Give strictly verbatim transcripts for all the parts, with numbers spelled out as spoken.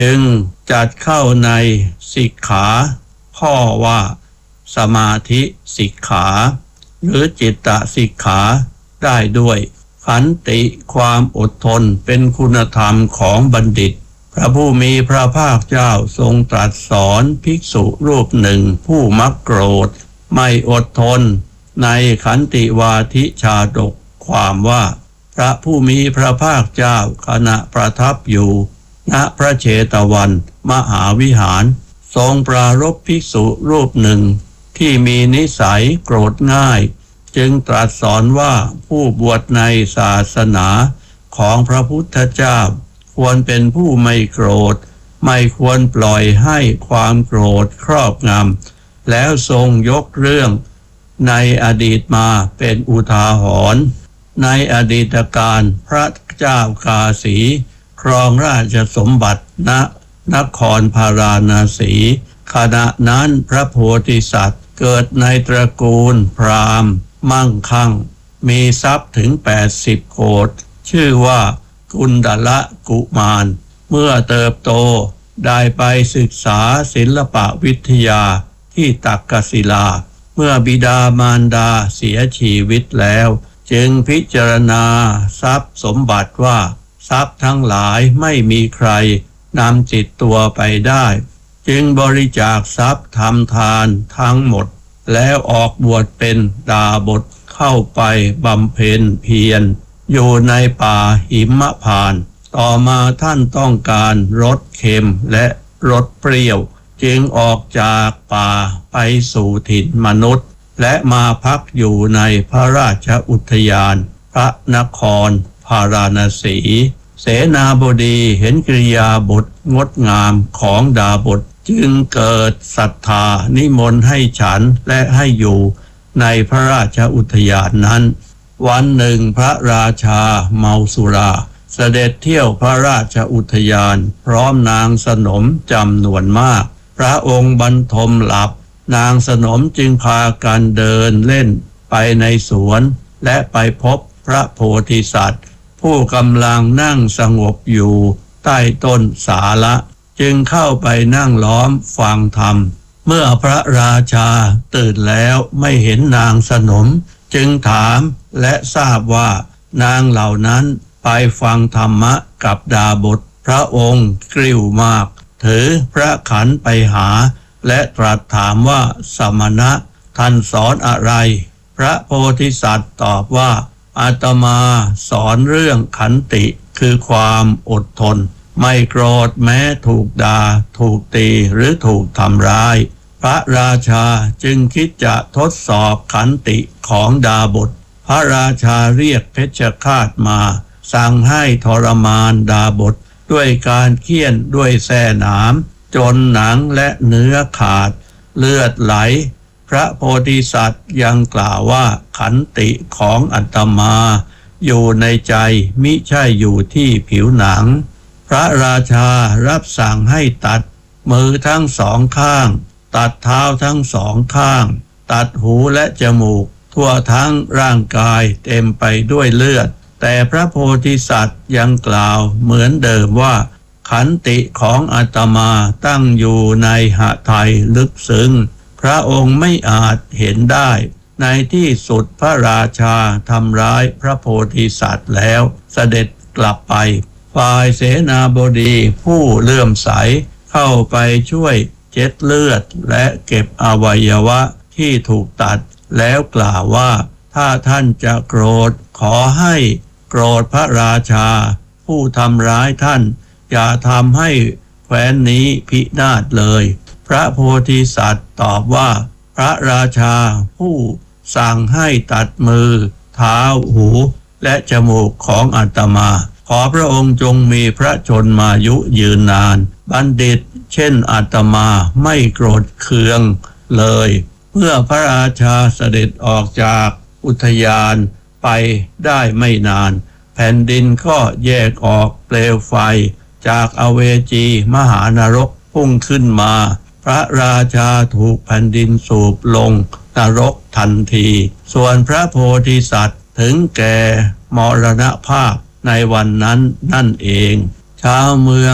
จึงจัดเข้าในสิกขาข้อว่าสมาธิสิกขาหรือจิตตสิกขาได้ด้วยขันติความอดทนเป็นคุณธรรมของบัณฑิตพระผู้มีพระภาคเจ้าทรงตรัสสอนภิกษุรูปหนึ่งผู้มักโกรธไม่อดทนในขันติวาทิชาดกความว่าพระผู้มีพระภาคเจ้าขณะประทับอยู่ณพระเชตวันมหาวิหารทรงปรารภภิกษุรูปหนึ่งที่มีนิสัยโกรธง่ายจึงตรัสสอนว่าผู้บวชในศาสนาของพระพุทธเจ้าควรเป็นผู้ไม่โกรธไม่ควรปล่อยให้ความโกรธครอบงำแล้วทรงยกเรื่องในอดีตมาเป็นอุทาหรณ์ในอดีตการพระเจ้ากาสีครองราชสมบัติณนครพาราณสีขณะนั้นพระโพธิสัตว์เกิดในตระกูลพราหมณ์มั่งคั่งมีทรัพย์ถึงแปดสิบโกฏชื่อว่ากุณฑละกุมารเมื่อเติบโตได้ไปศึกษาศิลปวิทยาที่ตักกศิลาเมื่อบิดามารดาเสียชีวิตแล้วจึงพิจารณาทรัพย์สมบัติว่าทรัพย์ทั้งหลายไม่มีใครนำจิตตัวไปได้จึงบริจาคทรัพย์ทำทานทั้งหมดแล้วออกบวชเป็นดาบสเข้าไปบำเพ็ญเพียรอยู่ในป่าหิมพานต์ต่อมาท่านต้องการรสเค็มและรสเปรี้ยวจึงออกจากป่าไปสู่ถิ่นมนุษย์และมาพักอยู่ในพระราชอุทยานพระนครพาราณสีเสนาบดีเห็นกิริยาบทงดงามของดาบสจึงเกิดศรัทธานิมนต์ให้ฉันและให้อยู่ในพระราชอุทยานนั้นวันหนึ่งพระราชาเมาสุราเสด็จเที่ยวพระราชอุทยานพร้อมนางสนมจำนวนมากพระองค์บรรทมหลับนางสนมจึงพากันเดินเล่นไปในสวนและไปพบพระโพธิสัตว์ผู้กำลังนั่งสงบอยู่ใต้ต้นสาละจึงเข้าไปนั่งล้อมฟังธรรมเมื่อพระราชาตื่นแล้วไม่เห็นนางสนมจึงถามและทราบว่านางเหล่านั้นไปฟังธรรมะกับดาบสพระองค์กริ้วมากถือพระขันไปหาและตรัสถามว่าสมณะท่านสอนอะไรพระโพธิสัตว์ตอบว่าอาตมาสอนเรื่องขันติคือความอดทนไม่โกรธแม้ถูกด่าถูกตีหรือถูกทำร้ายพระราชาจึงคิดจะทดสอบขันติของดาบสพระราชาเรียกเพชฌฆาตมาสั่งให้ทรมานดาบสด้วยการเฆี่ยนด้วยแส้หนามจนหนังและเนื้อขาดเลือดไหลพระโพธิสัตว์ยังกล่าวว่าขันติของอาตมาอยู่ในใจมิใช่อยู่ที่ผิวหนังพระราชารับสั่งให้ตัดมือทั้งสองข้างตัดเท้าทั้งสองข้างตัดหูและจมูกทั่วทั้งร่างกายเต็มไปด้วยเลือดแต่พระโพธิสัตว์ยังกล่าวเหมือนเดิมว่าขันติของอาตมาตั้งอยู่ในหทัยลึกซึ้งพระองค์ไม่อาจเห็นได้ในที่สุดพระราชาทำร้ายพระโพธิสัตว์แล้วเสด็จกลับไปฝ่ายเสนาบดีผู้เลื่อมใสเข้าไปช่วยเช็ดเลือดและเก็บอวัยวะที่ถูกตัดแล้วกล่าวว่าถ้าท่านจะโกรธขอให้โกรธพระราชาผู้ทำร้ายท่านอย่าทำให้แคว้นนี้พินาศเลยพระโพธิสัตว์ตอบว่าพระราชาผู้สั่งให้ตัดมือเท้าหูและจมูกของอาตมาขอพระองค์จงมีพระชนมายุยืนนานบัณฑิตเช่นอาตมาไม่โกรธเคืองเลยเมื่อพระราชาเสด็จออกจากอุทยานไปได้ไม่นานแผ่นดินก็แยกออกเปลวไฟจากอเวจีมหานรกพุ่งขึ้นมาพระราชาถูกแผ่นดินสูบลงนรกทันทีส่วนพระโพธิสัตว์ถึงแก่มรณภาพในวันนั้นนั่นเองชาวเมืองท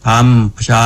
ธรรมชา